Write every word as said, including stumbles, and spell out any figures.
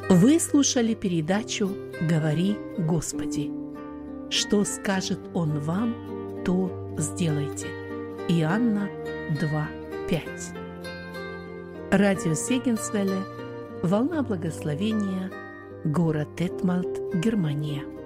Вы слушали передачу «Говори, Господи». Что скажет Он вам, то сделайте. Иоанна два пять. Радио Сегенсвелле, волна благословения, город Детмальд, Германия.